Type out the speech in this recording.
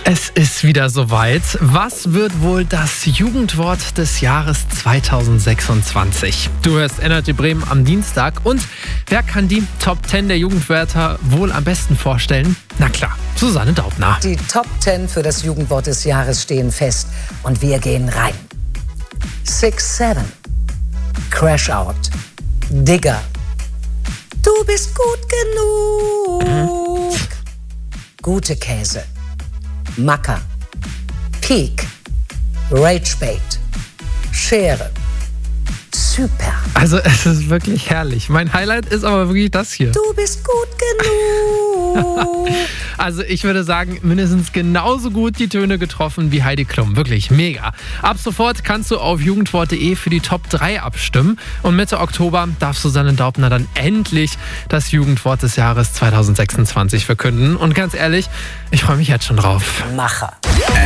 Es ist wieder soweit. Was wird wohl das Jugendwort des Jahres 2026? Du hörst Energy Bremen am Dienstag. Und wer kann die Top 10 der Jugendwörter wohl am besten vorstellen? Na klar, Susanne Daubner. Die Top 10 für das Jugendwort des Jahres stehen fest. Und wir gehen rein. 6-7. Crash Out. Digger. Du bist gut genug. Gute Käse. Macker. Peak. Ragebait. Schere. Super. Also es ist wirklich herrlich. Mein Highlight ist aber wirklich das hier. Du bist gut genug. Also ich würde sagen, mindestens genauso gut die Töne getroffen wie Heidi Klum. Wirklich mega. Ab sofort kannst du auf jugendwort.de für die Top 3 abstimmen. Und Mitte Oktober darf Susanne Daubner dann endlich das Jugendwort des Jahres 2026 verkünden. Und ganz ehrlich, ich freue mich jetzt schon drauf. Macher.